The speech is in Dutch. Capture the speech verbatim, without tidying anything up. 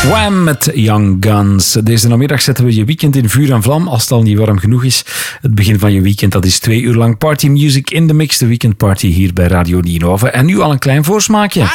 Wham met Young Guns. Deze namiddag zetten we je weekend in vuur en vlam, als het al niet warm genoeg is. Het begin van je weekend, dat is twee uur lang party music in de mix. De weekendparty hier bij Radio Ninove. En nu al een klein voorsmaakje.